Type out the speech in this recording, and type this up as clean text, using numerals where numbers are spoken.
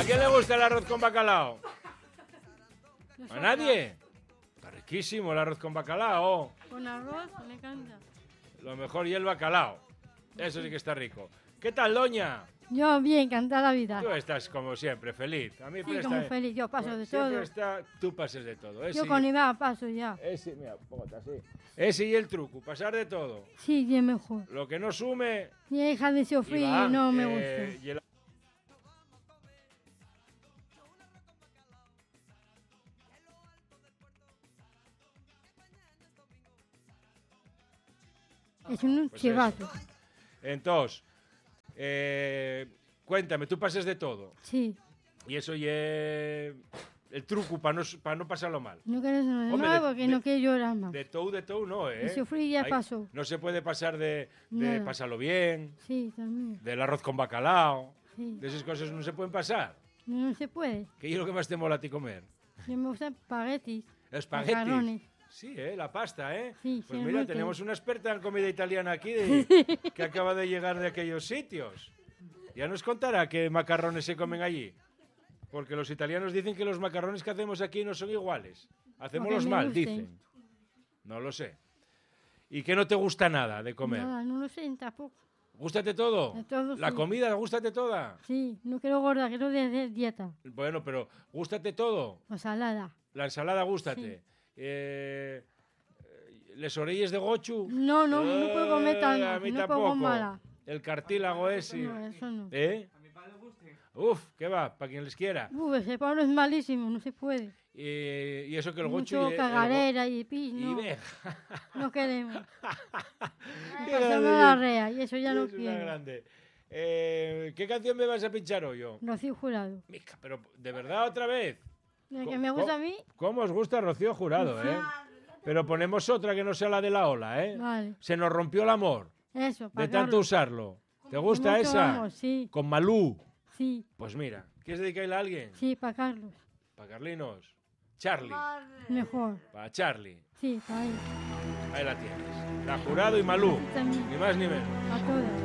quién le gusta el arroz con bacalao? ¿A nadie? Está riquísimo el arroz con bacalao. Con arroz, me encanta. Lo mejor y el bacalao. Eso sí que está rico. ¿Qué tal, doña? Yo bien, encantada la vida. Tú estás como siempre, feliz. A mí Sí, como feliz, yo paso de siempre todo. tú pases de todo. Yo con Iván paso ya. Ese, mira, póngate así. Ese y el truco, pasar de todo. Sí, bien mejor. Lo que no sume... Mi hija de sufrir Iván, no me gusta. y el- Es un Pues chivato. Entonces, cuéntame, tú pases de todo. Sí. Y eso y el truco para no pasarlo mal. No quieres nada Hombre, más porque no quiero llorar más. De todo no, ¿eh? De sufrir ya Ahí pasó. No se puede pasar de Nada. pasarlo bien, Sí, también. del arroz con bacalao. Sí. De esas cosas no se pueden pasar. No se puede. ¿Qué es lo que más te mola a ti comer? Yo me gustan espaguetis. Espaguetis. Macarrones. Sí, la pasta, ¿eh? Sí, Pues sí, mira, mucho. tenemos una experta en comida italiana aquí que acaba de llegar de aquellos sitios. Ya nos contará qué macarrones se comen allí. Porque los italianos dicen que los macarrones que hacemos aquí no son iguales. Hacemos Porque los me mal, gusten. dicen. No lo sé. ¿Y qué no te gusta nada de comer? Nada, no lo sé tampoco. ¿Gústate todo? De todo, ¿La sí. comida, gústate toda? Sí, no quiero gorda, quiero de hacer dieta. Bueno, pero ¿gústate todo? O salada. La ensalada, gústate. ¿Les orelles de gochu? No, no puedo comer tanto. A mí No tampoco. pongo mala. El cartílago ese. No, eso no. ¿Eh? Uf, ¿qué va? Para quien les quiera. Ese Pablo es malísimo, no se puede. Y eso que el gochu... Mucho cagarera y pis, y no. ve. No queremos. Qué Pasarme grande. la rea y eso ya no Es una quiero. grande. ¿Qué canción me vas a pinchar hoy yo? Rocío Jurado. Mica, pero ¿de verdad otra vez? La que me gusta a mí, ¿Cómo os gusta Rocío Jurado, eh? Pero ponemos otra que no sea la de la ola, ¿eh? vale. Se nos rompió el amor Eso, de para tanto Carlos. usarlo. ¿Te De gusta mucho esa? amor, sí, Con Malú. sí, Pues mira, ¿quieres dedicarla a alguien? sí, para Carlos. Para Carlinos. Charlie. Mejor. Para Charlie. Sí, para él. Ahí la tienes. La Jurado y Malú. También, Ni más ni menos. a todas.